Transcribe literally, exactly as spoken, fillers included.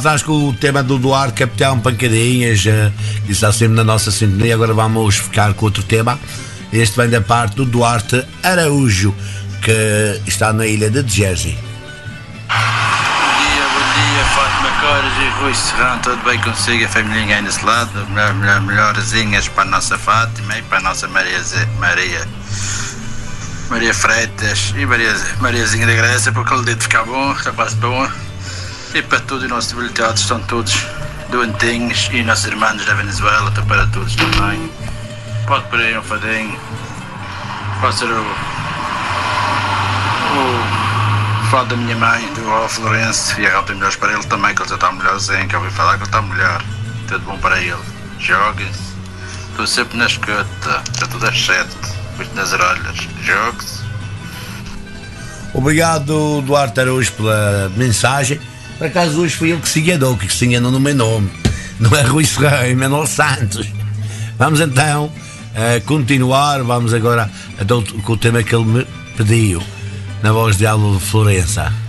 Acho que o tema do Duarte, Capitão Pancadinhas, uh, está sempre na nossa sintonia. Agora vamos ficar com outro tema. Este vem da parte do Duarte Araújo, que está na ilha de Jersey. Bom dia, bom dia, Fátima Cores e Rui Serrano, tudo bem consigo? A família aí nesse lado, melhor, melhor, melhorzinhas para a nossa Fátima e para a nossa Maria Maria, Maria Freitas e Maria, Mariazinha da Grécia, porque o dedo fica bom, rapaz bom. E para todos os nossos debilitados, estão todos doentinhos, e nossos irmãos da Venezuela, estão para todos também. Pode por aí um fadinho, pode ser o, o fado da minha mãe, do Ó Florencio, e a rota melhores para ele também, que ele já está melhorzinho, que eu ouvi falar que ele está melhor. Tudo bom para ele. Jogue-se, estou sempre na escuta, já tudo às sete, muito nas orelhas. Jogue-se. Obrigado, Duarte Araújo, pela mensagem. Por acaso hoje fui eu que se enganou, que se enganou no meu nome. Não é Rui Serrano, é Manuel Santos. Vamos então uh, continuar. Vamos agora então, com o tema que ele me pediu, na voz de Aldo Florença.